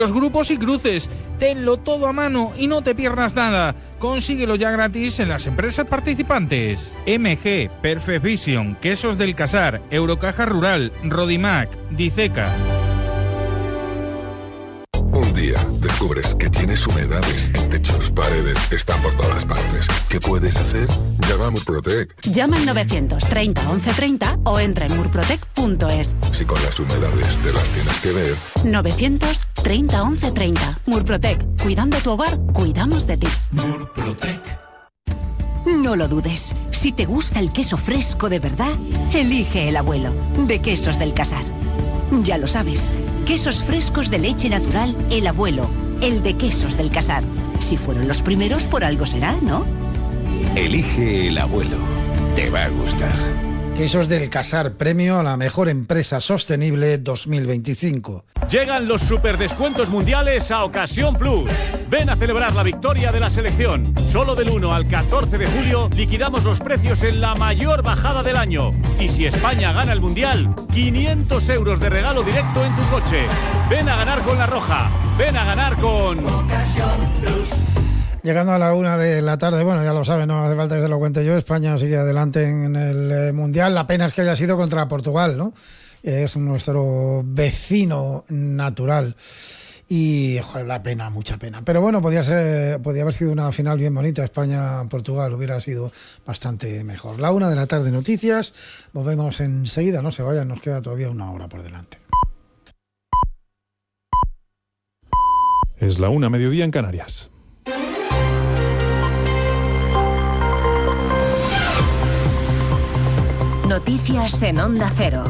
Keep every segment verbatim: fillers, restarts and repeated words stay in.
Los grupos y cruces, tenlo todo a mano y no te pierdas nada. Consíguelo ya gratis en las empresas participantes. M G, Perfect Vision, Quesos del Casar, Eurocaja Rural, Rodimac, Diceca. Un día descubres que tienes humedades en techos, paredes, están por todas partes. ¿Qué puedes hacer? Llama a Murprotec. Llama al novecientos treinta once treinta o entra en murprotec punto es. Si con las humedades te las tienes que ver. novecientos treinta once treinta. Murprotec. Cuidando tu hogar, cuidamos de ti. Murprotec. No lo dudes. Si te gusta el queso fresco de verdad, elige El Abuelo, de Quesos del Casar. Ya lo sabes, quesos frescos de leche natural El Abuelo, el de Quesos del Casar. Si fueron los primeros, por algo será, ¿no? Elige El Abuelo. Te va a gustar. Quesos del Casar, premio a la mejor empresa sostenible dos mil veinticinco. Llegan los superdescuentos mundiales a Ocasión Plus. Ven a celebrar la victoria de la selección. Solo del uno al catorce de julio liquidamos los precios en la mayor bajada del año. Y si España gana el mundial, quinientos euros de regalo directo en tu coche. Ven a ganar con La Roja. Ven a ganar con Ocasión Plus. Llegando a la una de la tarde, bueno, ya lo saben, no hace falta que se lo cuente yo, España sigue adelante en el eh, Mundial, la pena es que haya sido contra Portugal, ¿no? Es nuestro vecino natural y, joder, la pena, mucha pena. Pero bueno, podía ser, podía haber sido una final bien bonita, España-Portugal hubiera sido bastante mejor. La una de la tarde, noticias, volvemos enseguida, no se vayan, nos queda todavía una hora por delante. Es la una, mediodía en Canarias. Noticias en Onda Cero.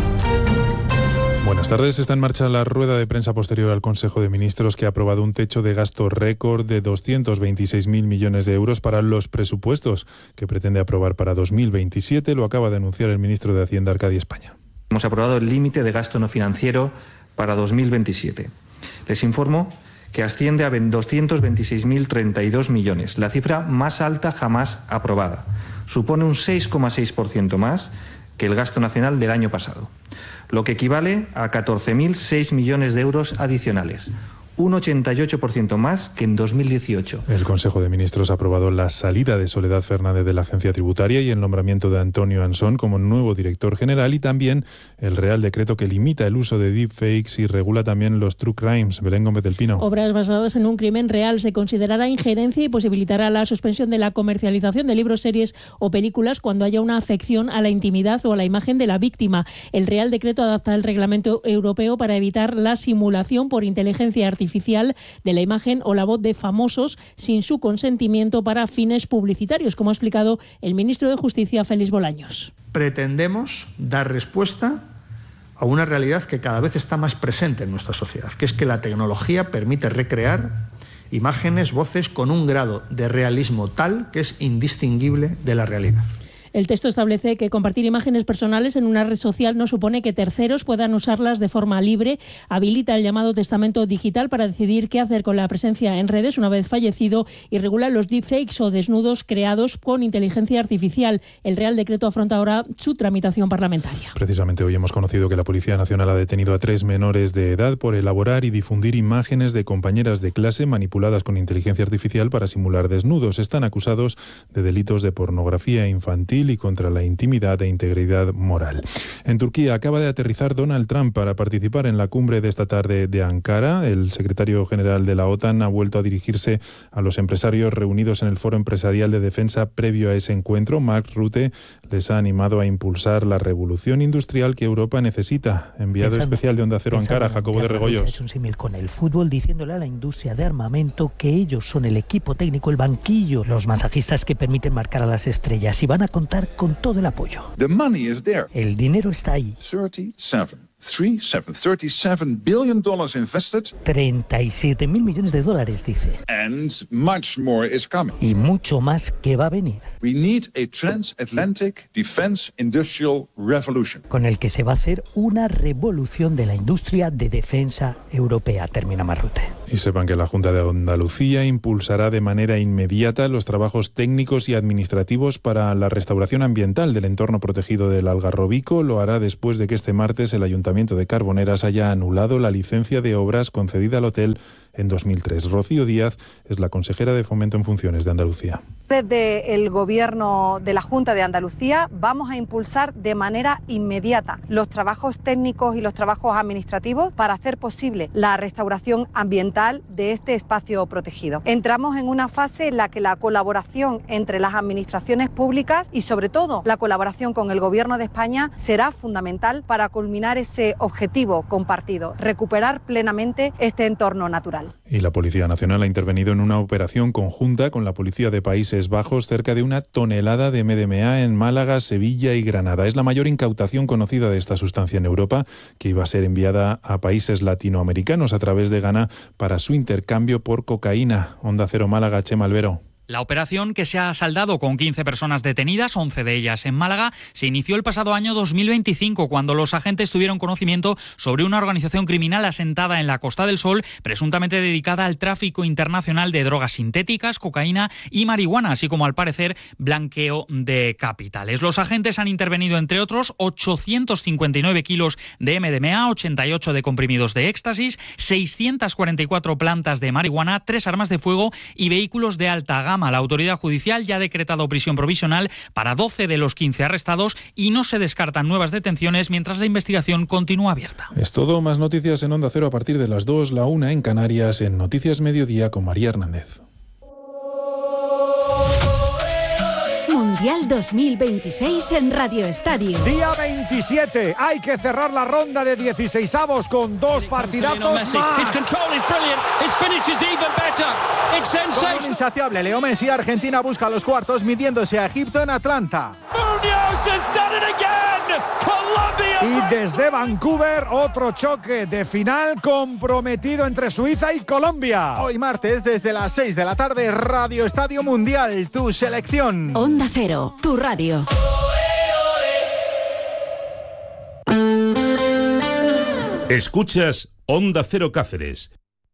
Buenas tardes. Está en marcha la rueda de prensa posterior al Consejo de Ministros, que ha aprobado un techo de gasto récord de doscientos veintiséis mil millones de euros para los presupuestos que pretende aprobar para dos mil veintisiete. Lo acaba de anunciar el ministro de Hacienda, Arcadi España. Hemos aprobado el límite de gasto no financiero para dos mil veintisiete. Les informo que asciende a doscientos veintiséis mil treinta y dos millones, la cifra más alta jamás aprobada. Supone un seis coma seis por ciento más que el gasto nacional del año pasado, lo que equivale a catorce mil seis millones de euros adicionales, un ochenta y ocho por ciento más que en dos mil dieciocho. El Consejo de Ministros ha aprobado la salida de Soledad Fernández de la Agencia Tributaria y el nombramiento de Antonio Ansón como nuevo director general, y también el Real Decreto que limita el uso de deepfakes y regula también los true crimes. Belén Gómez del Pino. Obras basadas en un crimen real se considerará injerencia y posibilitará la suspensión de la comercialización de libros, series o películas cuando haya una afección a la intimidad o a la imagen de la víctima. El Real Decreto adapta el reglamento europeo para evitar la simulación por inteligencia artificial artificial de la imagen o la voz de famosos sin su consentimiento para fines publicitarios, como ha explicado el ministro de Justicia, Félix Bolaños. Pretendemos dar respuesta a una realidad que cada vez está más presente en nuestra sociedad, que es que la tecnología permite recrear imágenes, voces con un grado de realismo tal que es indistinguible de la realidad. El texto establece que compartir imágenes personales en una red social no supone que terceros puedan usarlas de forma libre. Habilita el llamado testamento digital para decidir qué hacer con la presencia en redes una vez fallecido y regula los deepfakes o desnudos creados con inteligencia artificial. El Real Decreto afronta ahora su tramitación parlamentaria. Precisamente hoy hemos conocido que la Policía Nacional ha detenido a tres menores de edad por elaborar y difundir imágenes de compañeras de clase manipuladas con inteligencia artificial para simular desnudos. Están acusados de delitos de pornografía infantil y contra la intimidad e integridad moral. En Turquía acaba de aterrizar Donald Trump para participar en la cumbre de esta tarde de Ankara. El secretario general de la OTAN ha vuelto a dirigirse a los empresarios reunidos en el Foro Empresarial de Defensa previo a ese encuentro. Mark Rutte les ha animado a impulsar la revolución industrial que Europa necesita. Enviado pensando, especial de Onda Cero Ankara, Jacobo de Regoyos. Ha hecho un símil con el fútbol, diciéndole a la industria de armamento que ellos son el equipo técnico, el banquillo, los masajistas que permiten marcar a las estrellas, y van a contar con todo el apoyo. The money is there. El dinero está ahí. thirty-seven, thirty-seven, thirty-seven billion dollars invested. treinta y siete mil millones de dólares, dice. And much more is coming. Y mucho más que va a venir. We need a transatlantic defense industrial revolution. Con el que se va a hacer una revolución de la industria de defensa europea, termina Marrute. Y sepan que la Junta de Andalucía impulsará de manera inmediata los trabajos técnicos y administrativos para la restauración ambiental del entorno protegido del Algarrobico. Lo hará después de que este martes el Ayuntamiento Ayuntamiento de Carboneras haya anulado la licencia de obras concedida al hotel en dos mil tres. Rocío Díaz es la consejera de Fomento en funciones de Andalucía. Desde el Gobierno de la Junta de Andalucía vamos a impulsar de manera inmediata los trabajos técnicos y los trabajos administrativos para hacer posible la restauración ambiental de este espacio protegido. Entramos en una fase en la que la colaboración entre las administraciones públicas y sobre todo la colaboración con el Gobierno de España será fundamental para culminar ese objetivo compartido, recuperar plenamente este entorno natural. Y la Policía Nacional ha intervenido en una operación conjunta con la Policía de Países Bajos, cerca de una tonelada de M D M A en Málaga, Sevilla y Granada. Es la mayor incautación conocida de esta sustancia en Europa, que iba a ser enviada a países latinoamericanos a través de Ghana para su intercambio por cocaína. Onda Cero Málaga, Chema Albero. La operación, que se ha saldado con quince personas detenidas, once de ellas en Málaga, se inició el pasado año dos mil veinticinco, cuando los agentes tuvieron conocimiento sobre una organización criminal asentada en la Costa del Sol, presuntamente dedicada al tráfico internacional de drogas sintéticas, cocaína y marihuana, así como, al parecer, blanqueo de capitales. Los agentes han intervenido, entre otros, ochocientos cincuenta y nueve kilos de M D M A, ochenta y ocho de comprimidos de éxtasis, seiscientas cuarenta y cuatro plantas de marihuana, tres armas de fuego y vehículos de alta gama. La autoridad judicial ya ha decretado prisión provisional para doce de los quince arrestados y no se descartan nuevas detenciones mientras la investigación continúa abierta. Es todo. Más noticias en Onda Cero a partir de las dos, la una en Canarias, en Noticias Mediodía con María Hernández. Mundial dos mil veintiséis en Radio Estadio. Día veintisiete. Hay que cerrar la ronda de dieciseisavos con dos partidazos más. Con un insaciable Leo Messi, Argentina busca los cuartos midiéndose a Egipto en Atlanta. Y desde Vancouver, otro choque de final comprometido entre Suiza y Colombia. Hoy martes, desde las seis de la tarde, Radio Estadio Mundial, tu selección. Onda Cero, tu radio. Escuchas Onda Cero Cáceres.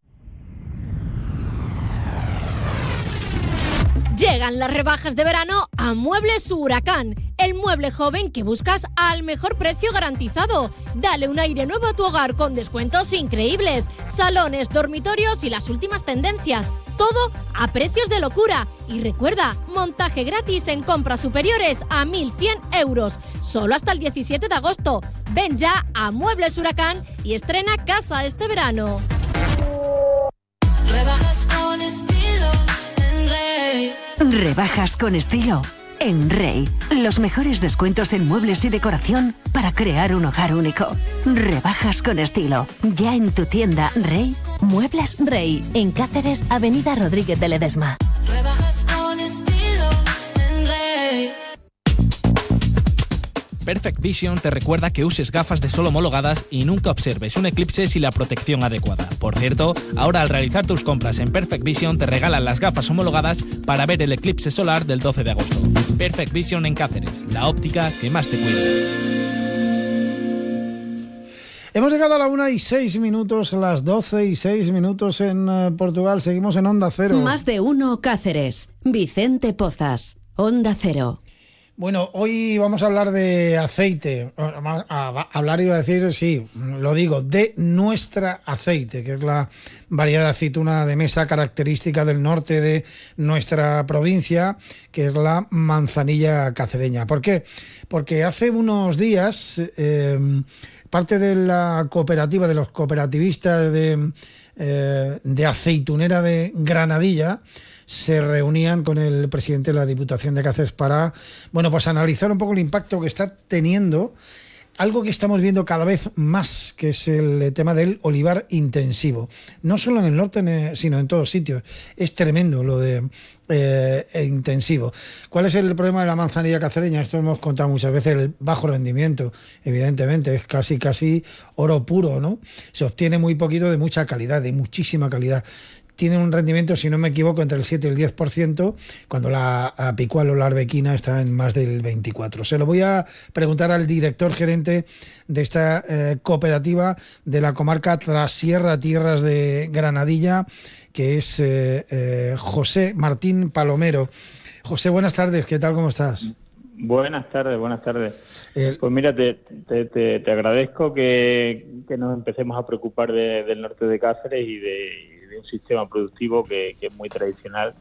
Llegan las rebajas de verano a Muebles Huracán, el mueble joven que buscas al mejor precio garantizado. Dale un aire nuevo a tu hogar con descuentos increíbles, salones, dormitorios y las últimas tendencias. Todo a precios de locura. Y recuerda, montaje gratis en compras superiores a mil cien euros. Solo hasta el diecisiete de agosto. Ven ya a Muebles Huracán y estrena casa este verano. Rebajas con estilo en Rey. Rebajas con estilo en Rey. Los mejores descuentos en muebles y decoración para crear un hogar único. Rebajas con estilo. Ya en tu tienda Rey. Muebles Rey. En Cáceres, Avenida Rodríguez de Ledesma. Rebajas con estilo en Rey. Perfect Vision te recuerda que uses gafas de sol homologadas y nunca observes un eclipse sin la protección adecuada. Por cierto, ahora al realizar tus compras en Perfect Vision te regalan las gafas homologadas para ver el eclipse solar del doce de agosto. Perfect Vision en Cáceres, la óptica que más te cuida. Hemos llegado a la una y seis minutos, a las doce y seis minutos en uh, Portugal. Seguimos en Onda Cero. Más de uno Cáceres. Vicente Pozas. Onda Cero. Bueno, hoy vamos a hablar de aceite. A, a, a hablar iba a decir, sí, lo digo, de nuestra aceite, que es la variedad de aceituna de mesa característica del norte de nuestra provincia, que es la manzanilla cacereña. ¿Por qué? Porque hace unos días eh, parte de la cooperativa, de los cooperativistas de, eh, de aceitunera de Granadilla, se reunían con el presidente de la Diputación de Cáceres para, bueno, pues analizar un poco el impacto que está teniendo algo que estamos viendo cada vez más, que es el tema del olivar intensivo. No solo en el norte, sino en todos sitios. Es tremendo lo de eh, intensivo. ¿Cuál es el problema de la manzanilla cacereña? Esto lo hemos contado muchas veces, el bajo rendimiento. Evidentemente, es casi, casi oro puro, ¿no? Se obtiene muy poquito de mucha calidad, de muchísima calidad. Tiene un rendimiento, si no me equivoco, entre el siete y el diez por ciento, cuando la picual o la arbequina está en más del veinticuatro por ciento. Se lo voy a preguntar al director gerente de esta eh, cooperativa de la comarca Trasierra Tierras de Granadilla, que es eh, eh, José Martín Palomero. José, buenas tardes, ¿qué tal? ¿Cómo estás? Buenas tardes, buenas tardes. El... Pues mira, te, te, te, te agradezco que, que nos empecemos a preocupar de, del norte de Cáceres y de, y de un sistema productivo que, que es muy tradicional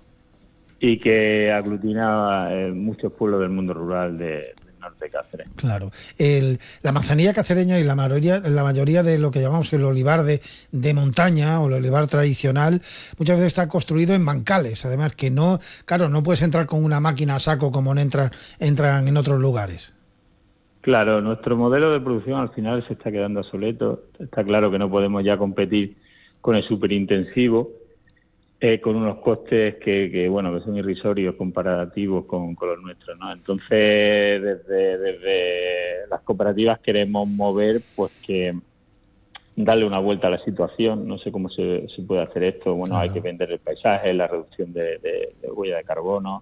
y que aglutina eh, muchos pueblos del mundo rural de, del norte de Cáceres. Claro. El, la manzanilla cacereña y la mayoría, la mayoría de lo que llamamos el olivar de, de montaña o el olivar tradicional muchas veces está construido en bancales, además que no, claro, no puedes entrar con una máquina a saco como entra, entran en otros lugares. Claro, nuestro modelo de producción al final se está quedando obsoleto. Está claro que no podemos ya competir con el superintensivo, eh, con unos costes que, que bueno que son irrisorios comparativos con, con los nuestros, ¿no? Entonces, desde, desde las cooperativas queremos mover, pues que darle una vuelta a la situación. No sé cómo se, se puede hacer esto. Bueno, claro. Hay que vender el paisaje, la reducción de, de, de huella de carbono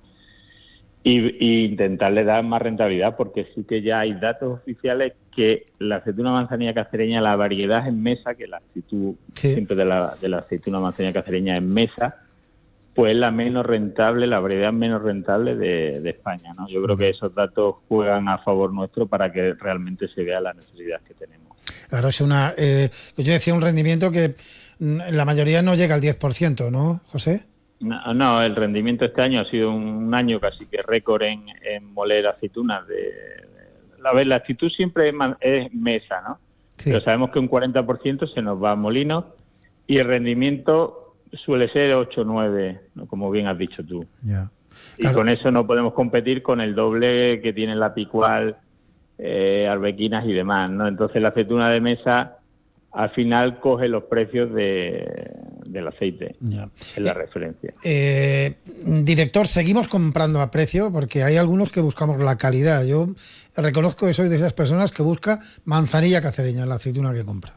y, y intentarle dar más rentabilidad, porque sí que ya hay datos oficiales que la aceituna manzanilla cacereña, la variedad en mesa, que la actitud sí. siempre de la, de la aceituna manzanilla cacereña en mesa, pues es la menos rentable, la variedad menos rentable de, de España, ¿no? Yo creo que esos datos juegan a favor nuestro para que realmente se vea la necesidad que tenemos. Claro, es una, eh, yo decía un rendimiento que la mayoría no llega al diez por ciento, ¿no, José? No, no, el rendimiento este año ha sido un año casi que récord en, en moler aceitunas. De, de, la, la actitud siempre es, es mesa, ¿no? Sí. Pero sabemos que un cuarenta por ciento se nos va a molinos y el rendimiento suele ser ocho o nueve, ¿no? Como bien has dicho tú. Yeah. Y claro, con eso no podemos competir con el doble que tiene la picual, eh, arbequinas y demás, ¿no? Entonces la aceituna de mesa al final coge los precios de, del aceite, ya. Es la eh, referencia. Eh, director, seguimos comprando a precio porque hay algunos que buscamos la calidad. Yo reconozco que soy de esas personas que busca manzanilla cacereña en la aceituna que compra.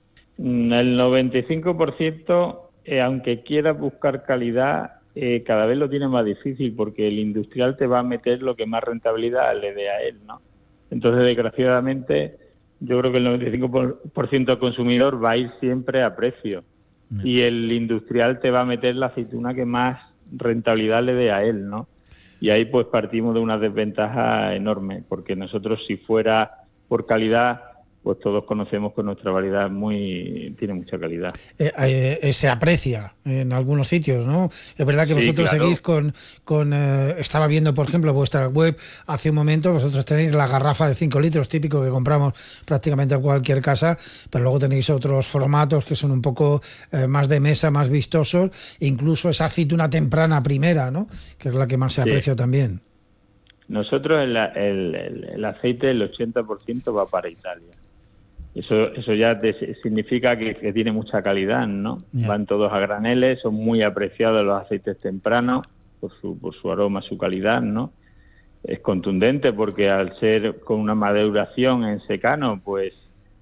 El noventa y cinco por ciento, eh, aunque quiera buscar calidad, eh, cada vez lo tiene más difícil porque el industrial te va a meter lo que más rentabilidad le dé a él, ¿no? Entonces, desgraciadamente, yo creo que el noventa y cinco por ciento del consumidor va a ir siempre a precio. Bien. Y el industrial te va a meter la aceituna que más rentabilidad le dé a él, ¿no? Y ahí pues partimos de una desventaja enorme, porque nosotros si fuera por calidad, pues todos conocemos que nuestra variedad muy tiene mucha calidad. Eh, eh, se aprecia en algunos sitios, ¿no? Es verdad que vosotros sí, claro. seguís con... con eh, estaba viendo, por ejemplo, vuestra web hace un momento, vosotros tenéis la garrafa de cinco litros, típico que compramos prácticamente a cualquier casa, pero luego tenéis otros formatos que son un poco eh, más de mesa, más vistosos, e incluso esa aceituna temprana primera, ¿no? Que es la que más se aprecia sí. también. Nosotros el, el, el, el aceite, el ochenta por ciento va para Italia. Eso eso ya te, significa que, que tiene mucha calidad, ¿no? Yeah. Van todos a graneles, son muy apreciados los aceites tempranos por su por su aroma, su calidad, ¿no? Es contundente porque al ser con una maduración en secano, pues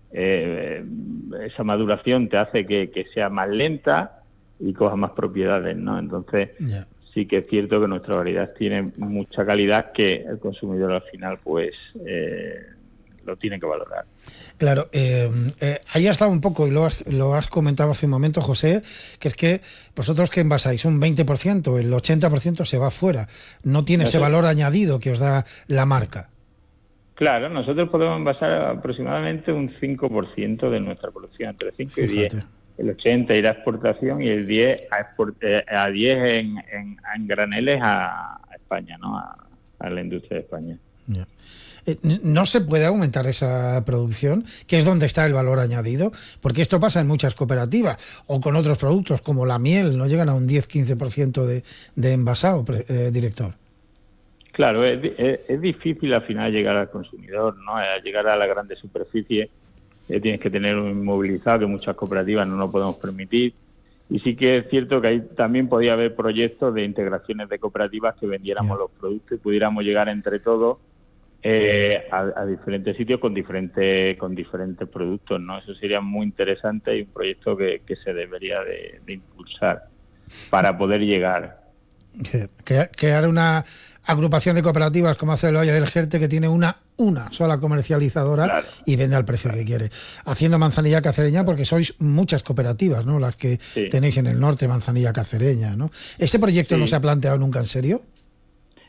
eh, esa maduración te hace que, que sea más lenta y coja más propiedades, ¿no? Entonces yeah. sí que es cierto que nuestra variedad tiene mucha calidad que el consumidor al final pues eh, lo tiene que valorar. Claro, eh, eh, ahí ha estado un poco, y lo has, lo has comentado hace un momento, José, que es que vosotros que envasáis un veinte por ciento, el ochenta por ciento se va fuera, no tiene ese valor añadido que os da la marca. Claro, nosotros podemos envasar aproximadamente un cinco por ciento de nuestra producción, entre cinco y diez. El ochenta irá a exportación y el diez a, export, eh, a diez en, en, en graneles a, a España, ¿no? A, a la industria de España. Yeah. ¿No se puede aumentar esa producción, que es donde está el valor añadido? Porque esto pasa en muchas cooperativas o con otros productos como la miel, no llegan a un diez a quince por ciento de, de envasado, eh, director. Claro, es, es, es difícil al final llegar al consumidor, ¿no? A llegar a la grande superficie, eh, tienes que tener un inmovilizado que muchas cooperativas no nos podemos permitir. Y sí que es cierto que ahí también podía haber proyectos de integraciones de cooperativas que vendiéramos yeah. los productos y pudiéramos llegar entre todos Eh, a, a diferentes sitios con diferentes con diferentes productos, ¿no? Eso sería muy interesante y un proyecto que, que se debería de, de impulsar para poder llegar. Crear, crear una agrupación de cooperativas como hace el Valle del Jerte, que tiene una una sola comercializadora claro. y vende al precio claro. que quiere. Haciendo manzanilla cacereña, porque sois muchas cooperativas, ¿no? Las que sí. tenéis en el norte manzanilla cacereña, ¿no? ¿Este proyecto sí. no se ha planteado nunca en serio?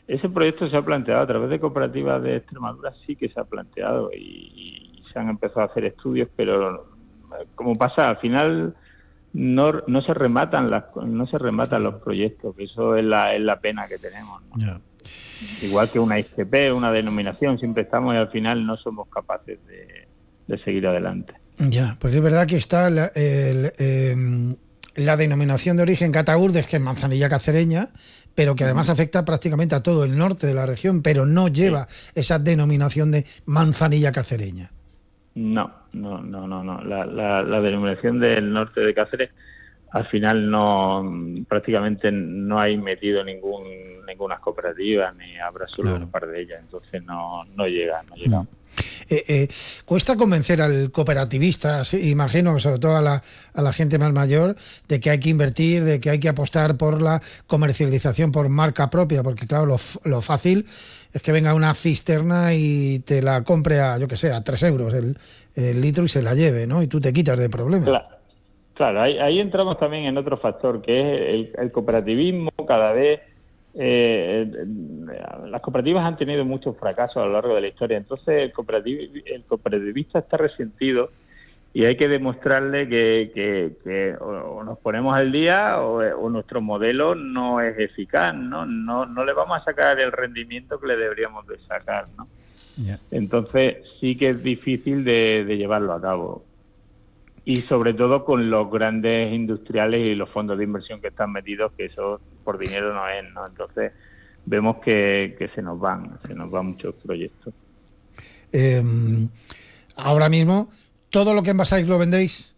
ese proyecto se ha planteado a través de cooperativas de Extremadura, sí que se ha planteado y, y se han empezado a hacer estudios, pero como pasa, al final no no se rematan las no se rematan los proyectos, que eso es la es la pena que tenemos, ¿no? Yeah. Igual que una I G P, una denominación, siempre estamos y al final no somos capaces de, de seguir adelante. Ya, pues es verdad que está la, el, eh, la denominación de origen Cataurdes, que es manzanilla cacereña, pero que además afecta prácticamente a todo el norte de la región, pero no lleva sí. esa denominación de manzanilla cacereña. No, no, no, no, no. La, la, la denominación del norte de Cáceres, al final no, prácticamente no hay metido ningún ninguna cooperativa, ni habrá solo claro. un par de ellas, entonces no, no llega, no llega. Mm. Eh, eh, cuesta convencer al cooperativistas, sí, imagino que sobre todo a la, a la gente más mayor, de que hay que invertir, de que hay que apostar por la comercialización por marca propia, porque claro, lo, lo fácil es que venga una cisterna y te la compre a, yo que sé, a tres euros el, el litro y se la lleve, ¿no? Y tú te quitas de problemas. Claro, claro ahí, ahí entramos también en otro factor, que es el, el cooperativismo. Cada vez eh, las cooperativas han tenido muchos fracasos a lo largo de la historia, entonces el, cooperativ, el cooperativista está resentido y hay que demostrarle que, que, que o nos ponemos al día o, o nuestro modelo no es eficaz, ¿no? No, no le vamos a sacar el rendimiento que le deberíamos de sacar, ¿no? Yeah. Entonces sí que es difícil de, de llevarlo a cabo. Y sobre todo con los grandes industriales y los fondos de inversión que están metidos, que eso por dinero no es, ¿no? Entonces vemos que, que se nos van, se nos van muchos proyectos. Eh, ahora mismo, ¿todo lo que envasáis lo vendéis?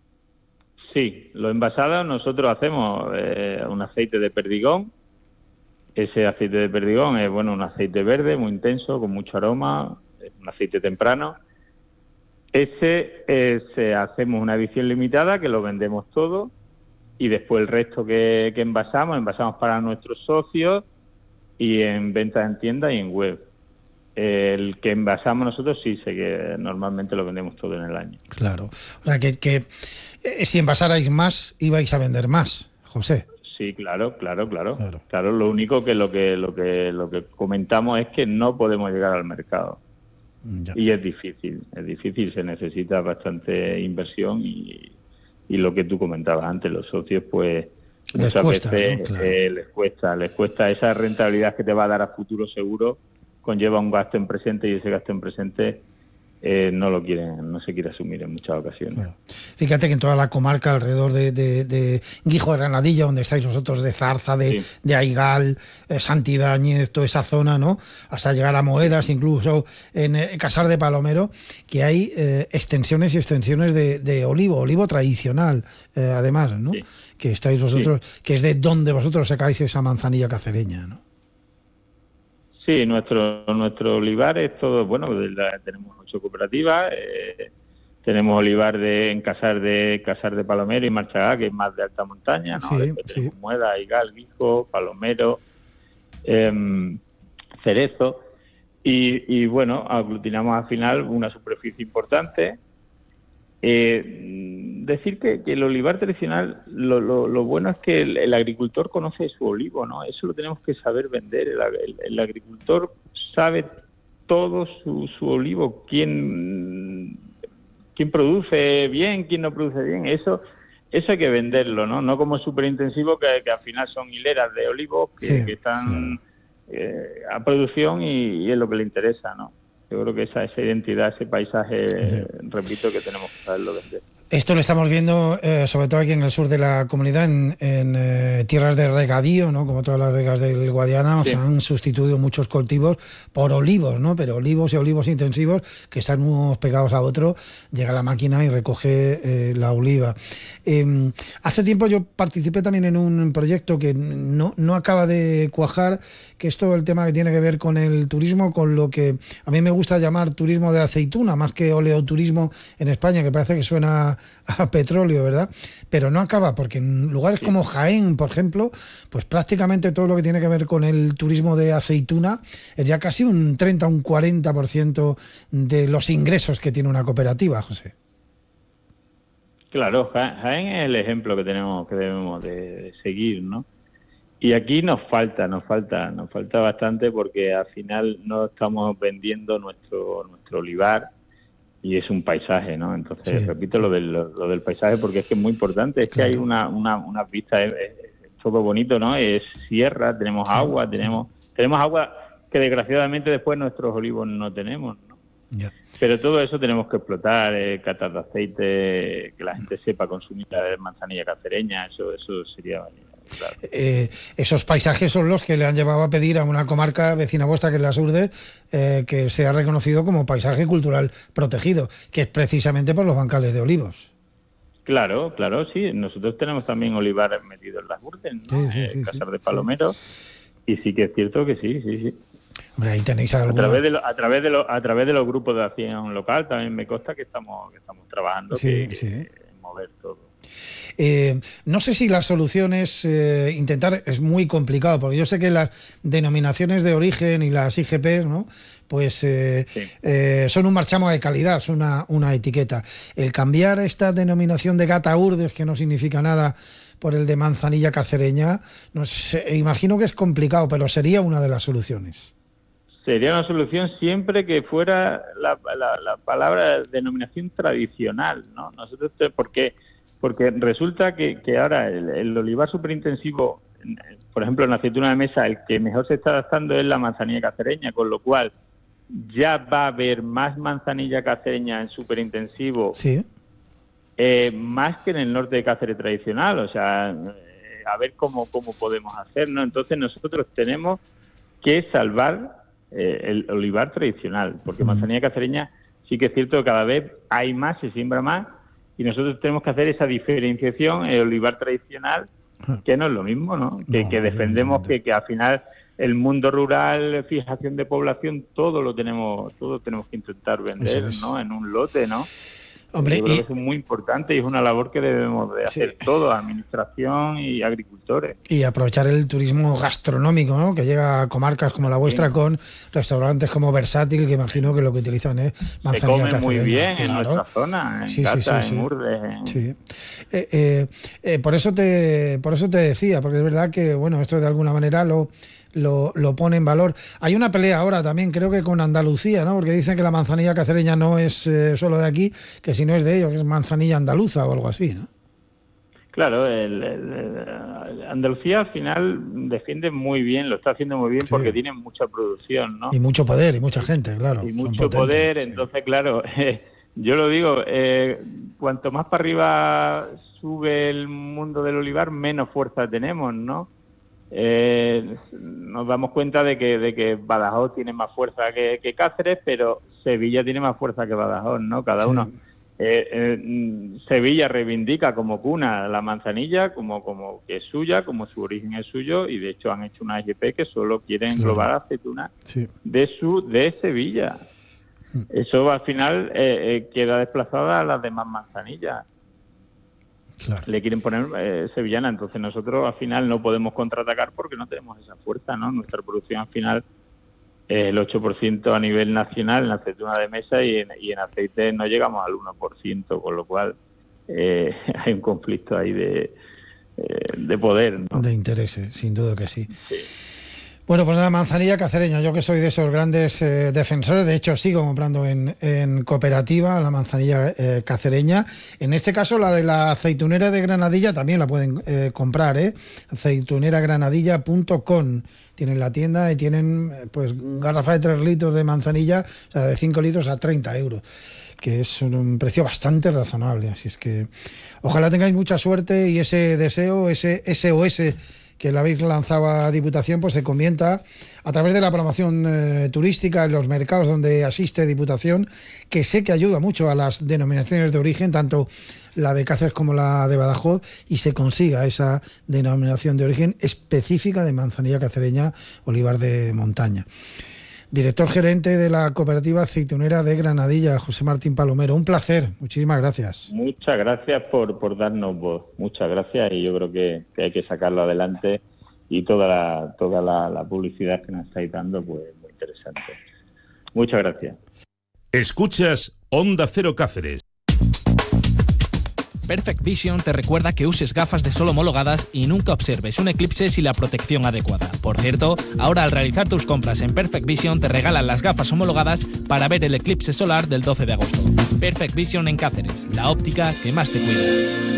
Sí, lo envasado nosotros hacemos eh, un aceite de perdigón. Ese aceite de perdigón es bueno un aceite verde muy intenso, con mucho aroma, es un aceite temprano. Ese eh, se hacemos una edición limitada que lo vendemos todo y después el resto que, que envasamos, envasamos para nuestros socios y en ventas en tienda y en web. El que envasamos nosotros sí sé que normalmente lo vendemos todo en el año. Claro. O sea, que, que eh, si envasarais más, ibais a vender más, José. Sí, claro, claro, claro. Claro, claro lo único que lo que lo que lo que comentamos es que no podemos llegar al mercado. Ya. Y es difícil, es difícil, se necesita bastante inversión y, y lo que tú comentabas antes, los socios pues les muchas cuesta, veces ¿no? Claro. eh, les cuesta, les cuesta esa rentabilidad que te va a dar a futuro seguro, conlleva un gasto en presente y ese gasto en presente eh, no lo quieren, no se quiere asumir en muchas ocasiones. Bueno, fíjate que en toda la comarca alrededor de, de, de Guijo de Granadilla, donde estáis vosotros, de Zarza, de, sí. de Aigal, eh, Santibáñez, toda esa zona, ¿no? Hasta llegar a Moedas, incluso en eh, Casar de Palomero, que hay eh, extensiones y extensiones de, de olivo, olivo tradicional, eh, además, ¿no? Sí. Que estáis vosotros, sí. que es de donde vosotros sacáis esa manzanilla cacereña, ¿no? Sí, nuestro nuestro olivar es todo, bueno, la, tenemos ocho cooperativas, eh, tenemos olivar de en Casar de Casar de Palomero y Marchagá, que es más de alta montaña, ¿no? Sí, Después sí. tenemos Mueda, Aigal, Guijo, Palomero, eh, Cerezo, y, y bueno, aglutinamos al final una superficie importante. Eh, decir que, que el olivar tradicional, lo, lo, lo bueno es que el, el agricultor conoce su olivo, ¿no? Eso lo tenemos que saber vender. El, el, el agricultor sabe todo su, su olivo, quién, quién produce bien, quién no produce bien. Eso eso hay que venderlo, ¿no? No como superintensivo, que, que al final son hileras de olivos que, sí, que están claro. eh, a producción y, y es lo que le interesa, ¿no? Yo creo que esa, esa identidad, ese paisaje, sí. repito, que tenemos que saberlo vender. Esto lo estamos viendo eh, sobre todo aquí en el sur de la comunidad, en, en eh, tierras de regadío, ¿no? Como todas las vegas del Guadiana, sí. se han sustituido muchos cultivos por olivos, ¿no? Pero olivos y olivos intensivos que están unos pegados a otro, llega la máquina y recoge eh, la oliva. Eh, hace tiempo yo participé también en un proyecto que no, no acaba de cuajar, que es todo el tema que tiene que ver con el turismo, con lo que a mí me gusta llamar turismo de aceituna, más que oleoturismo en España, que parece que suena a petróleo, ¿verdad? Pero no acaba, porque en lugares sí. como Jaén, por ejemplo, pues prácticamente todo lo que tiene que ver con el turismo de aceituna es ya casi un treinta, un cuarenta por ciento de los ingresos que tiene una cooperativa, José. Claro, Jaén es el ejemplo que tenemos, que debemos de seguir, ¿no? Y aquí nos falta, nos falta, nos falta bastante porque al final no estamos vendiendo nuestro nuestro olivar y es un paisaje, ¿no? Entonces, sí, repito lo del, lo, lo del paisaje porque es que es muy importante, es claro. que hay una una, una vista, es, es todo bonito, ¿no? Es sierra, tenemos sí, agua, sí. tenemos tenemos agua que desgraciadamente después nuestros olivos no tenemos, ¿no? Yeah. Pero todo eso tenemos que explotar, eh, catas de aceite, que la gente sepa consumir la manzanilla cacereña, eso eso sería... Claro. Eh, esos paisajes son los que le han llevado a pedir a una comarca vecina vuestra, que es la Surde, eh, que sea reconocido como paisaje cultural protegido, que es precisamente por los bancales de olivos. Claro, claro, sí. Nosotros tenemos también olivares metidos en las Urdes, ¿no? Sí, sí, sí, eh, Casar sí, de Palomero, sí. Y sí que es cierto que sí, sí, sí. Hombre, ahí tenéis alguna... a través de lo, a través de lo, a través de los grupos de acción local también me consta que estamos que estamos trabajando sí, que, sí. en mover todo. Eh, no sé si la solución es eh, intentar, es muy complicado, porque yo sé que las denominaciones de origen y las I G P, ¿no? Pues eh, sí. eh, son un marchamo de calidad, son una, una etiqueta. El cambiar esta denominación de Gata Urdes, que no significa nada, por el de manzanilla cacereña, no sé, imagino que es complicado, pero sería una de las soluciones. Sería una solución siempre que fuera la, la, la palabra denominación tradicional, ¿no? Nosotros, porque porque resulta que, que ahora el, el olivar superintensivo, por ejemplo en la aceituna de mesa, el que mejor se está adaptando es la manzanilla cacereña, con lo cual ya va a haber más manzanilla cacereña en superintensivo, sí. eh, más que en el norte de Cáceres tradicional, o sea, eh, a ver cómo, cómo podemos hacer, ¿no? Entonces nosotros tenemos que salvar eh, el olivar tradicional, porque manzanilla cacereña sí que es cierto que cada vez hay más, se siembra más, y nosotros tenemos que hacer esa diferenciación, el olivar tradicional, que no es lo mismo, ¿no? Que, no, que defendemos que, que al final el mundo rural, fijación de población, todo lo tenemos, todo tenemos que intentar vender, es. ¿no? En un lote, ¿no? Hombre, yo creo y... que eso es muy importante y es una labor que debemos de hacer sí. todos, administración y agricultores. Y aprovechar el turismo gastronómico, ¿no? Que llega a comarcas como la vuestra, sí. con restaurantes como Versátil, que imagino que lo que utilizan es manzanilla cacereña. Se come muy bien claro. en nuestra zona, en sí, Gata, sí, sí, en Urdes. En... Sí. Eh, eh, eh, por eso te, por eso te decía, porque es verdad que bueno, esto de alguna manera lo Lo, lo pone en valor. Hay una pelea ahora también, creo que con Andalucía, ¿no? Porque dicen que la manzanilla cacereña no es eh, solo de aquí, que si no es de ellos, que es manzanilla andaluza o algo así, ¿no? Claro, el, el, el Andalucía al final defiende muy bien, lo está haciendo muy bien sí. porque tiene mucha producción, ¿no? Y mucho poder y mucha gente, claro. Y mucho poder, sí. entonces, claro, eh, yo lo digo, eh, cuanto más para arriba sube el mundo del olivar, menos fuerza tenemos, ¿no? Eh, nos damos cuenta de que de que Badajoz tiene más fuerza que, que Cáceres, pero Sevilla tiene más fuerza que Badajoz, ¿no? Cada sí. uno. Eh, eh, Sevilla reivindica como cuna la manzanilla, como como que es suya, como su origen es suyo, y de hecho han hecho una I G P que solo quiere englobar claro. aceituna sí. de su de Sevilla. Eso al final eh, eh, queda desplazada a las demás manzanillas. Claro. Le quieren poner eh, sevillana, entonces nosotros al final no podemos contraatacar porque no tenemos esa fuerza, ¿no? Nuestra producción al final es el ocho por ciento a nivel nacional en aceituna de mesa y en, y en aceite no llegamos al uno por ciento, con lo cual eh, hay un conflicto ahí de, eh, de poder, ¿no? De intereses, sin duda que sí. Sí. Bueno, pues nada, manzanilla cacereña. Yo que soy de esos grandes eh, defensores, de hecho sigo comprando en, en cooperativa la manzanilla eh, cacereña. En este caso la de la aceitunera de Granadilla también la pueden eh, comprar, ¿eh? aceitunera granadilla punto com. Tienen la tienda y tienen pues garrafa de tres litros de manzanilla, o sea, de cinco litros a treinta euros. Que es un precio bastante razonable. Así es que ojalá tengáis mucha suerte y ese deseo, ese S O S que la habéis lanzado a Diputación, pues se convierta a través de la promoción eh, turística en los mercados donde asiste Diputación, que sé que ayuda mucho a las denominaciones de origen, tanto la de Cáceres como la de Badajoz, y se consiga esa denominación de origen específica de manzanilla cacereña, olivar de montaña. Director gerente de la cooperativa aceitunera de Granadilla, José Martín Palomero. Un placer, muchísimas gracias. Muchas gracias por, por darnos voz, muchas gracias, y yo creo que, que hay que sacarlo adelante, y toda la toda la, la publicidad que nos estáis dando, pues muy interesante. Muchas gracias. Escuchas Onda Cero Cáceres. Perfect Vision te recuerda que uses gafas de sol homologadas y nunca observes un eclipse sin la protección adecuada. Por cierto, ahora al realizar tus compras en Perfect Vision te regalan las gafas homologadas para ver el eclipse solar del doce de agosto. Perfect Vision en Cáceres, la óptica que más te cuida.